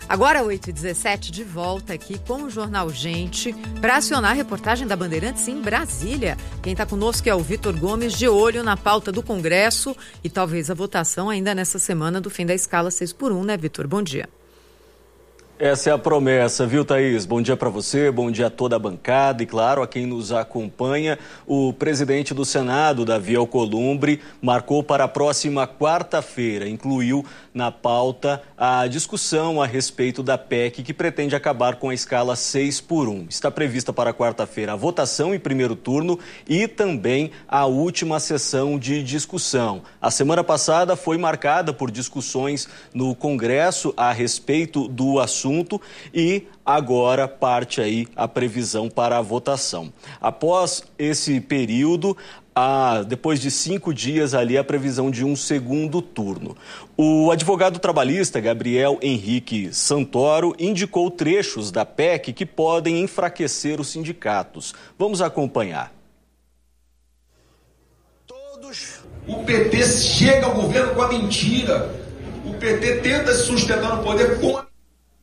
Agora, 8h17, de volta aqui com o Jornal Gente para acionar a reportagem da Bandeirantes em Brasília. Quem está conosco é o Vitor Gomes, de olho na pauta do Congresso e talvez a votação ainda nessa semana do fim da escala 6x1, né, Vitor? Bom dia. Essa é a promessa, viu, Thaís? Bom dia para você, bom dia a toda a bancada e, claro, a quem nos acompanha. O presidente do Senado, Davi Alcolumbre, marcou para a próxima quarta-feira, incluiu na pauta a discussão a respeito da PEC que pretende acabar com a escala 6x1. Está prevista para quarta-feira a votação em primeiro turno e também a última sessão de discussão. A semana passada foi marcada por discussões no Congresso a respeito do assunto e agora parte aí a previsão para a votação. Após esse período, depois de 5 dias ali, a previsão de um segundo turno. O advogado trabalhista Gabriel Henrique Santoro indicou trechos da PEC que podem enfraquecer os sindicatos. Vamos acompanhar. O PT chega ao governo com a mentira. O PT tenta se sustentar no poder com a...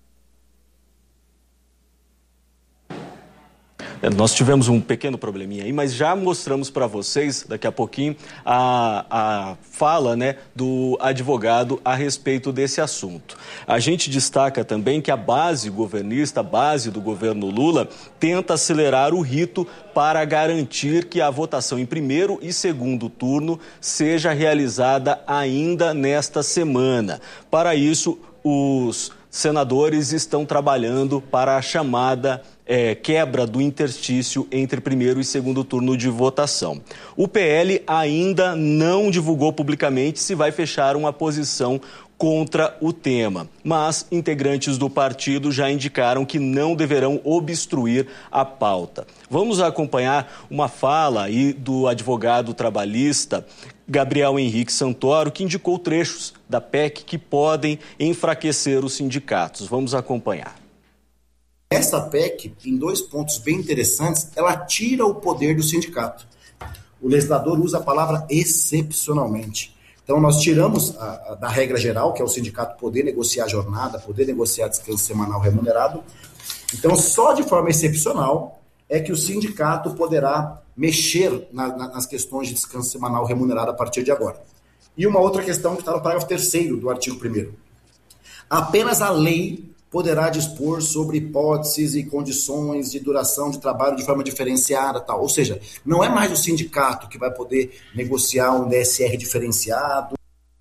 Nós tivemos um pequeno probleminha aí, mas já mostramos para vocês, daqui a pouquinho, a fala, né, do advogado a respeito desse assunto. A gente destaca também que a base governista, a base do governo Lula, tenta acelerar o rito para garantir que a votação em primeiro e segundo turno seja realizada ainda nesta semana. Para isso, os senadores estão trabalhando para a chamada quebra do interstício entre primeiro e segundo turno de votação. O PL ainda não divulgou publicamente se vai fechar uma posição contra o tema, mas integrantes do partido já indicaram que não deverão obstruir a pauta. Vamos acompanhar uma fala aí do advogado trabalhista Gabriel Henrique Santoro, que indicou trechos da PEC que podem enfraquecer os sindicatos. Vamos acompanhar. Essa PEC, em 2 pontos bem interessantes, ela tira o poder do sindicato. O legislador usa a palavra excepcionalmente. Então, nós tiramos da regra geral, que é o sindicato poder negociar a jornada, poder negociar descanso semanal remunerado. Então, só de forma excepcional é que o sindicato poderá mexer nas questões de descanso semanal remunerado a partir de agora. E uma outra questão que está no parágrafo 3º do artigo 1º. Apenas a lei poderá dispor sobre hipóteses e condições de duração de trabalho de forma diferenciada, tal. Ou seja, não é mais o sindicato que vai poder negociar um DSR diferenciado.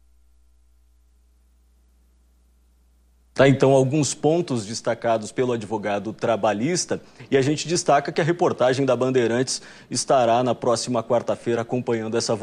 Tá, então, alguns pontos destacados pelo advogado trabalhista, e a gente destaca que a reportagem da Bandeirantes estará na próxima quarta-feira acompanhando essa votação.